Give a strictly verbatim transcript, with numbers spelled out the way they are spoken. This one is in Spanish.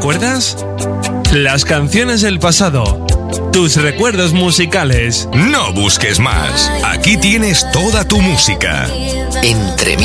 recuerdas? Las canciones del pasado. Tus recuerdos musicales. No busques más. Aquí tienes toda tu música. Entre